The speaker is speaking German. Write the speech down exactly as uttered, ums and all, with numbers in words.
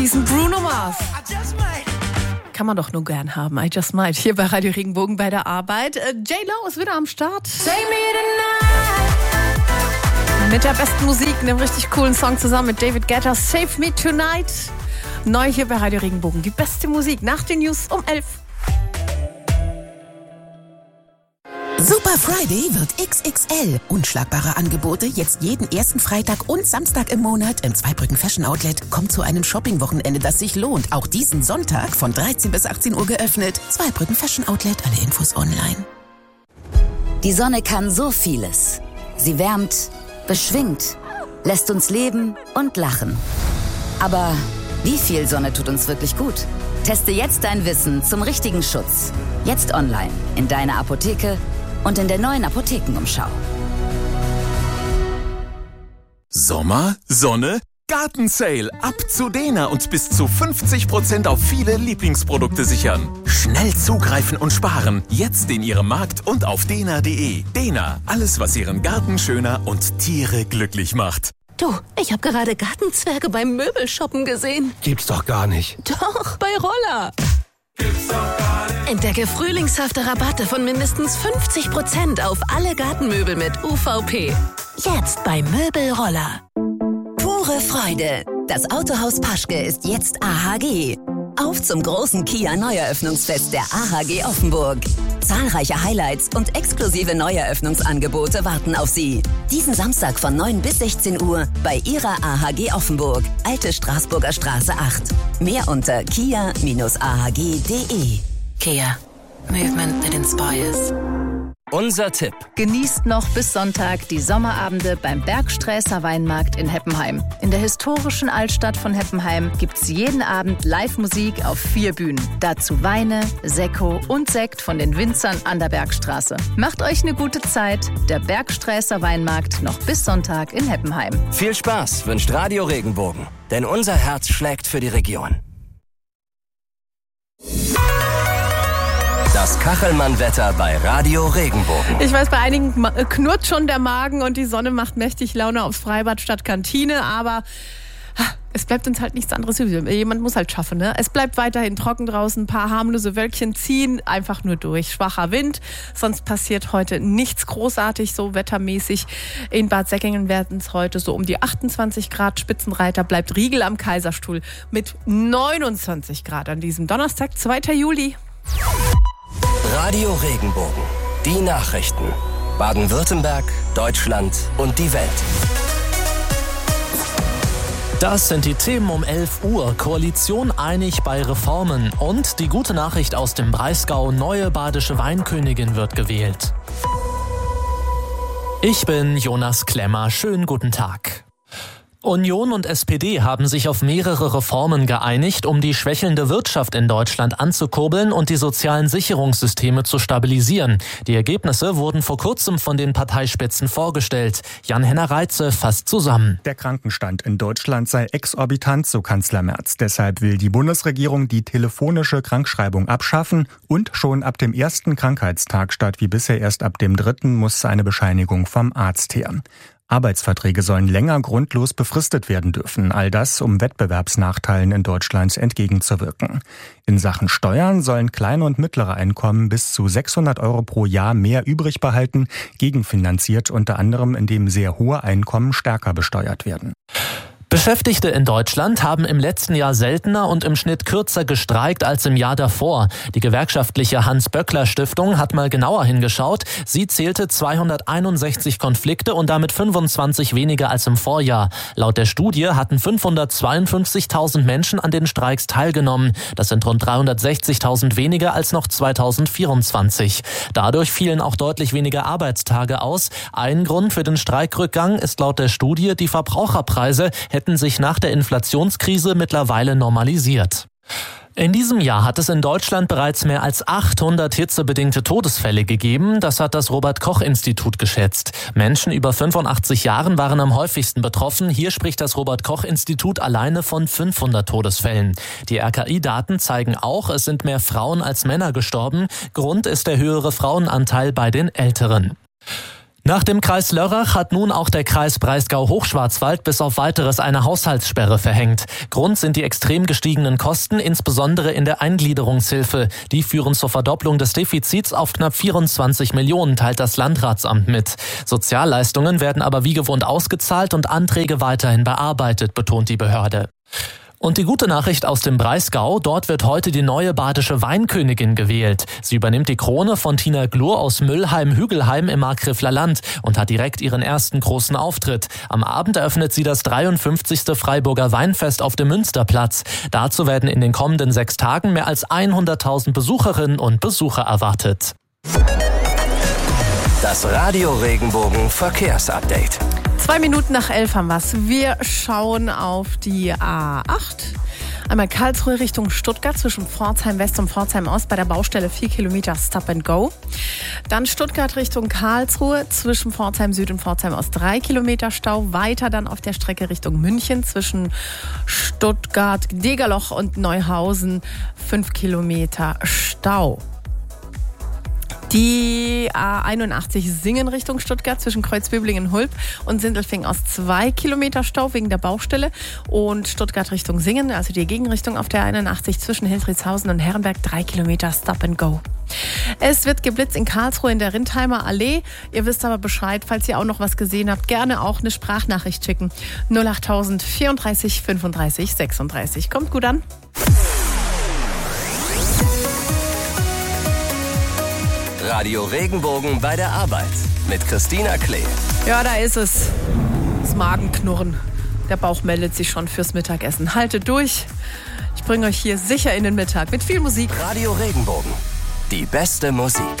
Diesen Bruno Mars kann man doch nur gern haben. I just might. Hier bei Radio Regenbogen bei der Arbeit. Äh, J-Lo ist wieder am Start. Mit der besten Musik, einem richtig coolen Song zusammen mit David Guetta. Save Me Tonight. Neu hier bei Radio Regenbogen. Die beste Musik nach den News um elf. Super Friday wird X X L. Unschlagbare Angebote jetzt jeden ersten Freitag und Samstag im Monat im Zweibrücken Fashion Outlet. Kommt zu einem Shopping-Wochenende, das sich lohnt. Auch diesen Sonntag von dreizehn bis achtzehn Uhr geöffnet. Zweibrücken Fashion Outlet, alle Infos online. Die Sonne kann so vieles. Sie wärmt, beschwingt, lässt uns leben und lachen. Aber wie viel Sonne tut uns wirklich gut? Teste jetzt dein Wissen zum richtigen Schutz. Jetzt online, in deiner Apotheke und in der neuen Apothekenumschau. Sommer, Sonne, Gartensale. Ab zu Dena und bis zu fünfzig Prozent auf viele Lieblingsprodukte sichern. Schnell zugreifen und sparen. Jetzt in Ihrem Markt und auf dena punkt de. Dena, alles was Ihren Garten schöner und Tiere glücklich macht. Du, ich habe gerade Gartenzwerge beim Möbelshoppen gesehen. Gibt's doch gar nicht. Doch, bei Roller. Gibt's doch gar nicht. Entdecke frühlingshafte Rabatte von mindestens fünfzig Prozent auf alle Gartenmöbel mit U V P. Jetzt bei Möbelroller. Pure Freude. Das Autohaus Paschke ist jetzt A H G. Auf zum großen Kia Neueröffnungsfest der A H G Offenburg. Zahlreiche Highlights und exklusive Neueröffnungsangebote warten auf Sie. Diesen Samstag von neun bis sechzehn Uhr bei Ihrer A H G Offenburg, Alte Straßburger Straße acht. Mehr unter kia a h g punkt de. Kia. Movement that inspires. Unser Tipp. Genießt noch bis Sonntag die Sommerabende beim Bergsträßer Weinmarkt in Heppenheim. In der historischen Altstadt von Heppenheim gibt's jeden Abend Live-Musik auf vier Bühnen. Dazu Weine, Sekko und Sekt von den Winzern an der Bergstraße. Macht euch eine gute Zeit. Der Bergsträßer Weinmarkt noch bis Sonntag in Heppenheim. Viel Spaß wünscht Radio Regenbogen, denn unser Herz schlägt für die Region. Das Kachelmann-Wetter bei Radio Regenbogen. Ich weiß, bei einigen knurrt schon der Magen und die Sonne macht mächtig Laune aufs Freibad statt Kantine, aber es bleibt uns halt nichts anderes übrig. Jemand muss halt schaffen, ne? Es bleibt weiterhin trocken draußen, ein paar harmlose Wölkchen ziehen einfach nur durch. Schwacher Wind, sonst passiert heute nichts großartig so wettermäßig. In Bad Säckingen werden es heute so um die achtundzwanzig Grad. Spitzenreiter bleibt Riegel am Kaiserstuhl mit neunundzwanzig Grad an diesem Donnerstag, zweiter Juli. Radio Regenbogen. Die Nachrichten. Baden-Württemberg, Deutschland und die Welt. Das sind die Themen um elf Uhr. Koalition einig bei Reformen. Und die gute Nachricht aus dem Breisgau. Neue badische Weinkönigin wird gewählt. Ich bin Jonas Klemmer. Schönen guten Tag. Union und S P D haben sich auf mehrere Reformen geeinigt, um die schwächelnde Wirtschaft in Deutschland anzukurbeln und die sozialen Sicherungssysteme zu stabilisieren. Die Ergebnisse wurden vor kurzem von den Parteispitzen vorgestellt. Jan-Henner Reitze fasst zusammen. Der Krankenstand in Deutschland sei exorbitant, so Kanzler Merz. Deshalb will die Bundesregierung die telefonische Krankschreibung abschaffen und schon ab dem ersten Krankheitstag statt wie bisher erst ab dem dritten muss eine Bescheinigung vom Arzt her. Arbeitsverträge sollen länger grundlos befristet werden dürfen, all das, um Wettbewerbsnachteilen in Deutschland entgegenzuwirken. In Sachen Steuern sollen kleine und mittlere Einkommen bis zu sechshundert Euro pro Jahr mehr übrig behalten, gegenfinanziert unter anderem, indem sehr hohe Einkommen stärker besteuert werden. Beschäftigte in Deutschland haben im letzten Jahr seltener und im Schnitt kürzer gestreikt als im Jahr davor. Die gewerkschaftliche Hans-Böckler-Stiftung hat mal genauer hingeschaut. Sie zählte zweihunderteinundsechzig Konflikte und damit fünfundzwanzig weniger als im Vorjahr. Laut der Studie hatten fünfhundertzweiundfünfzigtausend Menschen an den Streiks teilgenommen. Das sind rund dreihundertsechzigtausend weniger als noch zweitausendvierundzwanzig. Dadurch fielen auch deutlich weniger Arbeitstage aus. Ein Grund für den Streikrückgang ist laut der Studie, die Verbraucherpreise hätten sich nach der Inflationskrise mittlerweile normalisiert. In diesem Jahr hat es in Deutschland bereits mehr als achthundert hitzebedingte Todesfälle gegeben. Das hat das Robert-Koch-Institut geschätzt. Menschen über fünfundachtzig Jahren waren am häufigsten betroffen. Hier spricht das Robert-Koch-Institut alleine von fünfhundert Todesfällen. Die R K I-Daten zeigen auch, es sind mehr Frauen als Männer gestorben. Grund ist der höhere Frauenanteil bei den Älteren. Nach dem Kreis Lörrach hat nun auch der Kreis Breisgau-Hochschwarzwald bis auf Weiteres eine Haushaltssperre verhängt. Grund sind die extrem gestiegenen Kosten, insbesondere in der Eingliederungshilfe. Die führen zur Verdopplung des Defizits auf knapp vierundzwanzig Millionen, teilt das Landratsamt mit. Sozialleistungen werden aber wie gewohnt ausgezahlt und Anträge weiterhin bearbeitet, betont die Behörde. Und die gute Nachricht aus dem Breisgau, dort wird heute die neue badische Weinkönigin gewählt. Sie übernimmt die Krone von Tina Glur aus Müllheim-Hügelheim im Markgräfler Land und hat direkt ihren ersten großen Auftritt. Am Abend eröffnet sie das dreiundfünfzigste Freiburger Weinfest auf dem Münsterplatz. Dazu werden in den kommenden sechs Tagen mehr als hunderttausend Besucherinnen und Besucher erwartet. Das Radio Regenbogen Verkehrsupdate. Zwei Minuten nach elf haben wir's. Wir schauen auf die A acht. Einmal Karlsruhe Richtung Stuttgart zwischen Pforzheim West und Pforzheim Ost bei der Baustelle vier Kilometer Stop and Go. Dann Stuttgart Richtung Karlsruhe zwischen Pforzheim Süd und Pforzheim Ost drei Kilometer Stau. Weiter dann auf der Strecke Richtung München zwischen Stuttgart, Degerloch und Neuhausen fünf Kilometer Stau. Die A einundachtzig Singen Richtung Stuttgart zwischen Kreuzböblingen-Hulp und Sindelfingen aus zwei Kilometer Stau wegen der Baustelle. Und Stuttgart Richtung Singen, also die Gegenrichtung auf der einundachtzig zwischen Hildriedshausen und Herrenberg, drei Kilometer Stop and Go. Es wird geblitzt in Karlsruhe in der Rindheimer Allee. Ihr wisst aber Bescheid, falls ihr auch noch was gesehen habt, gerne auch eine Sprachnachricht schicken. null achttausend vierunddreißig fünfunddreißig sechsunddreißig. Kommt gut an. Radio Regenbogen bei der Arbeit mit Christina Klee. Ja, da ist es. Das Magenknurren. Der Bauch meldet sich schon fürs Mittagessen. Haltet durch. Ich bringe euch hier sicher in den Mittag mit viel Musik. Radio Regenbogen. Die beste Musik.